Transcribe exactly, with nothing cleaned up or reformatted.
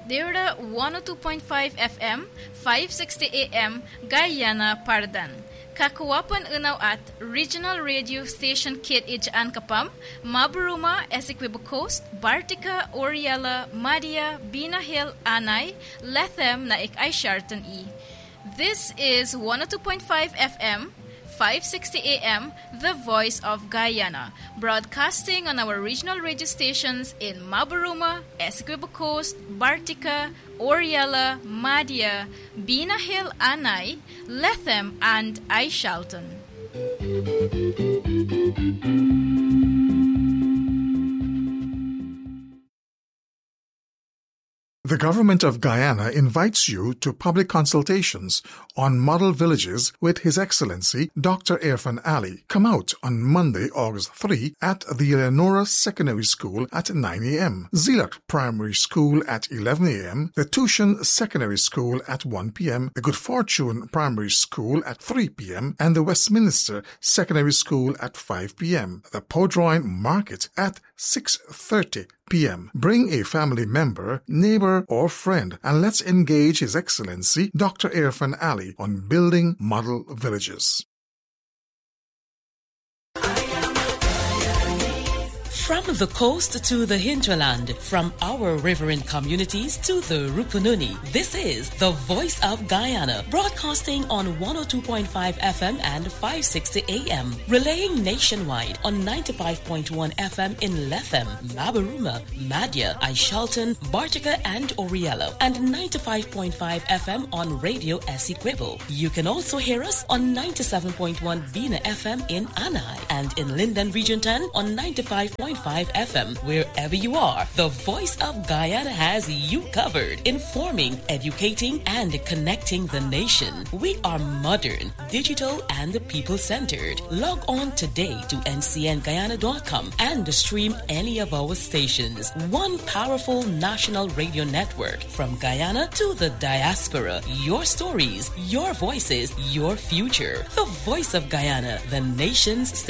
Deura one oh two point five F M, five sixty A M, Guyana, Pardan. Kakuwapan unaw at Regional Radio Station Kit Ijaan Kapam, Maburuma, Essequibo Coast, Bartica, Oriela, Madia, Binahil, Anay, Lethem, Naik ay Sharton E. This is one oh two point five F M, five sixty A M, The Voice of Guyana, broadcasting on our regional radio stations in Maburuma, Essequibo Coast, Bartica, Oriela, Madia, Binahil, Anay, Lethem, and Aishalton. The Government of Guyana invites you to public consultations on model villages with His Excellency Doctor Irfan Ali. Come out on Monday, August third at the Eleonora Secondary School at nine A M, Zilat Primary School at eleven A M, the Tushan Secondary School at one P M, the Good Fortune Primary School at three P M, and the Westminster Secondary School at five P M, the Podroin Market at six thirty P M Bring a family member, neighbor, or friend, and let's engage His Excellency Doctor Irfan Ali on building model villages. From the coast to the hinterland, from our riverine communities to the Rupununi, this is the Voice of Guyana, broadcasting on one oh two point five F M and five sixty A M, relaying nationwide on ninety-five point one F M in Lethem, Maburuma, Madia, Aishalton, Bartica, and Oriela, and ninety-five point five F M on Radio Essequibo. You can also hear us on ninety-seven point one Bina F M in Anay, and in Linden Region ten on ninety-five point five F M. Wherever you are, the Voice of Guyana has you covered, informing, educating, and connecting the nation. We are modern, digital, and people-centered. Log on today to N C N Guyana dot com and stream any of our stations. One powerful national radio network from Guyana to the diaspora. Your stories, your voices, your future. The Voice of Guyana, the nation's station.